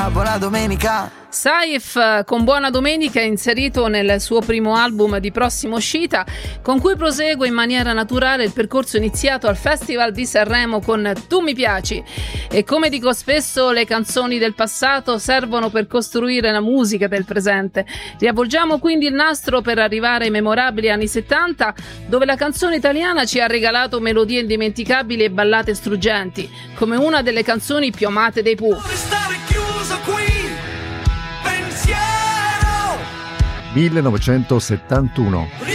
domenica, buona domenica. Saif con Buona Domenica è inserito nel suo primo album di prossima uscita, con cui prosegue in maniera naturale il percorso iniziato al Festival di Sanremo con Tu mi piaci. E come dico spesso, le canzoni del passato servono per costruire la musica del presente. Riavvolgiamo quindi il nastro per arrivare ai memorabili anni 70, dove la canzone italiana ci ha regalato melodie indimenticabili e ballate struggenti, come una delle canzoni più amate dei Pooh. 1971.